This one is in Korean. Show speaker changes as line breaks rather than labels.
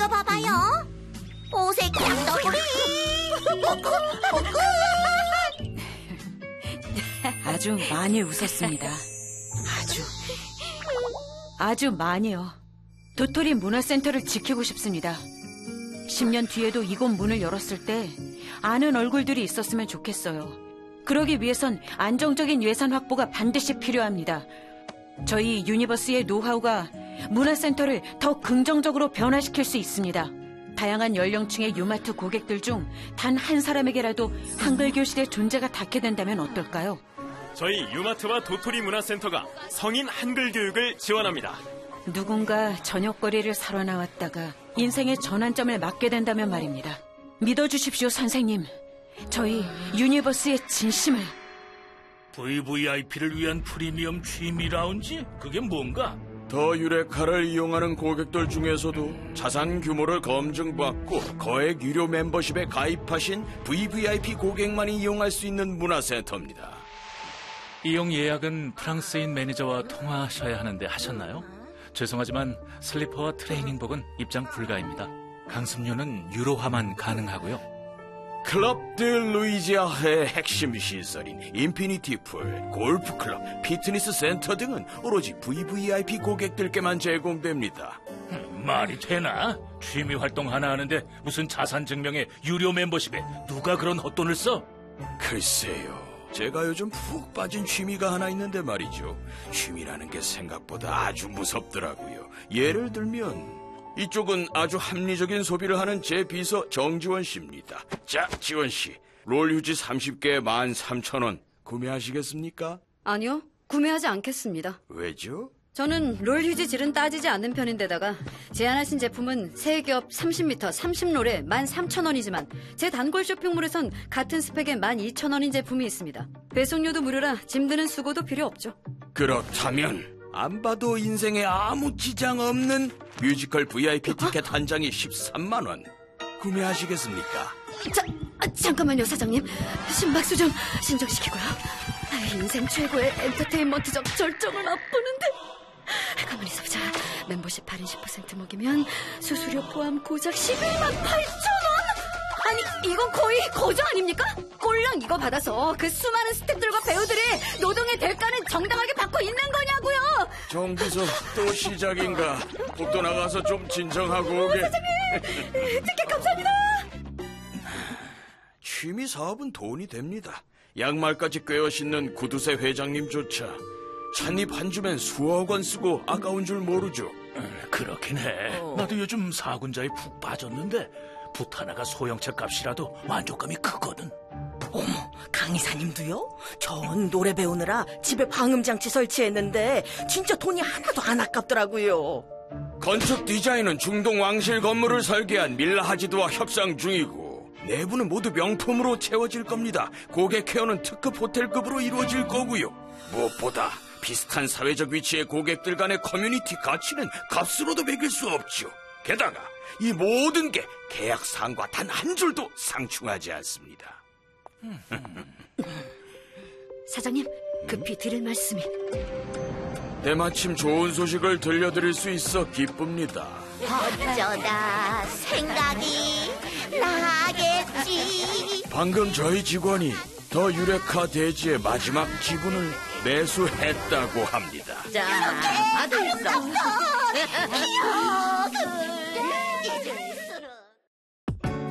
이거 봐봐요. 오색 양떡구리.
아주 많이 웃었습니다. 아주 많이요. 도토리 문화센터를 지키고 싶습니다. 10년 뒤에도 이곳 문을 열었을 때 아는 얼굴들이 있었으면 좋겠어요. 그러기 위해선 안정적인 예산 확보가 반드시 필요합니다. 저희 유니버스의 노하우가 문화센터를 더 긍정적으로 변화시킬 수 있습니다. 다양한 연령층의 유마트 고객들 중 단 한 사람에게라도 한글 교실의 존재가 닿게 된다면 어떨까요?
저희 유마트와 도토리 문화센터가 성인 한글 교육을 지원합니다.
누군가 저녁거리를 사러 나왔다가 인생의 전환점을 맞게 된다면 말입니다. 믿어주십시오, 선생님. 저희 유니버스의 진심을.
VVIP를 위한 프리미엄 취미 라운지? 그게 뭔가?
더 유레카를 이용하는 고객들 중에서도 자산 규모를 검증받고 거액 유료 멤버십에 가입하신 VVIP 고객만이 이용할 수 있는 문화센터입니다.
이용 예약은 프랑스인 매니저와 통화하셔야 하는데 하셨나요? 죄송하지만 슬리퍼와 트레이닝복은 입장 불가입니다. 강습료는 유로화만 가능하고요.
클럽 드 루이지아의 핵심 시설인 인피니티 풀, 골프클럽, 피트니스 센터 등은 오로지 VVIP 고객들께만 제공됩니다.
말이 되나? 취미 활동 하나 하는데 무슨 자산 증명에 유료 멤버십에 누가 그런 헛돈을 써?
글쎄요. 제가 요즘 푹 빠진 취미가 하나 있는데 말이죠. 취미라는 게 생각보다 아주 무섭더라고요. 예를 들면 이쪽은 아주 합리적인 소비를 하는 제 비서 정지원 씨입니다. 자, 지원 씨, 롤 휴지 30개에 13,000원 구매하시겠습니까?
아니요, 구매하지 않겠습니다.
왜죠?
저는 롤 휴지 질은 따지지 않는 편인데다가 제안하신 제품은 3겹 30m 30롤에 13,000원이지만 제 단골 쇼핑몰에선 같은 스펙에 12,000원인 제품이 있습니다. 배송료도 무료라 짐 드는 수고도 필요 없죠.
그렇다면 안 봐도 인생에 아무 지장 없는 뮤지컬 VIP 티켓 한 장이 13만 원 구매하시겠습니까?
잠깐만요, 사장님. 심박수 좀 신정시키고요. 인생 최고의 엔터테인먼트적 절정을 맛보는데. 가만히 있어보자. 멤버십 할인 10% 먹이면 수수료 포함 고작 11만 8천원? 아니, 이건 거의 거저 아닙니까? 꼴랑 이거 받아서 그 수많은 스태프들과 배우들이 노동의 대가는 정당하게 받고 있는 거냐고요.
정비서 또 시작인가? 복도 나가서 좀 진정하고 오게.
사장님, 티켓 감사합니다.
취미 사업은 돈이 됩니다. 양말까지 꿰어 신는 구두쇠 회장님조차 찻잎 한 줌엔 수억 원 쓰고 아까운 줄 모르죠.
그렇긴 해. 나도 요즘 사군자에 푹 빠졌는데 붓 하나가 소형차 값이라도 만족감이 크거든.
어머, 강 이사님도요? 전 노래 배우느라 집에 방음장치 설치했는데 진짜 돈이 하나도 안 아깝더라고요.
건축 디자인은 중동 왕실 건물을 설계한 밀라 하지드와 협상 중이고 내부는 모두 명품으로 채워질 겁니다. 고객 케어는 특급 호텔급으로 이루어질 거고요. 무엇보다 비슷한 사회적 위치의 고객들 간의 커뮤니티 가치는 값으로도 매길 수 없죠. 게다가 이 모든 게 계약사항과 단 한 줄도 상충하지 않습니다.
사장님, 급히 드릴 말씀이.
때마침 좋은 소식을 들려드릴 수 있어 기쁩니다.
어쩌다 생각이 나겠지.
방금 저희 직원이 더 유레카 대지의 마지막 지분을 매수했다고 합니다.
자, 받으세요.